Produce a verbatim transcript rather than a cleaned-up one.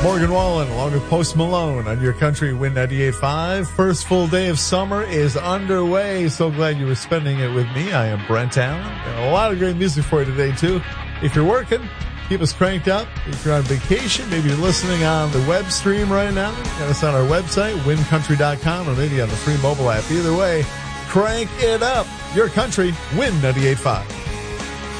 Morgan Wallen along with Post Malone on Your Country Win ninety-eight point five. First full day of summer is underway. So glad you were spending it with me. I am Brent Allen. And a lot of great music for you today, too. If you're working, keep us cranked up. If you're on vacation, maybe you're listening on the web stream right now. Got us on our website, win country dot com, or maybe on the free mobile app. Either way, crank it up. Your Country Win ninety-eight point five.